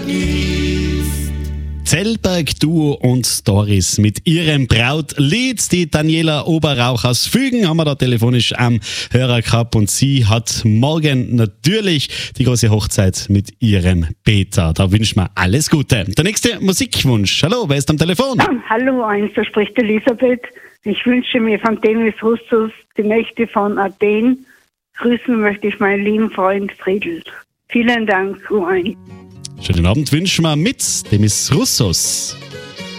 Zellberg-Duo und Doris mit ihrem Brautlied. Die Daniela Oberrauch aus Fügen haben wir da telefonisch am Hörer gehabt und sie hat morgen natürlich die große Hochzeit mit ihrem Peter. Da wünschen wir alles Gute. Der nächste Musikwunsch. Hallo, wer ist am Telefon? Hallo, da spricht Elisabeth. Ich wünsche mir von Demis Russos die Nächte von Athen. Grüßen möchte ich meinen lieben Freund Friedl. Vielen Dank, U1. Schönen Abend wünschen wir mit Demis Russos.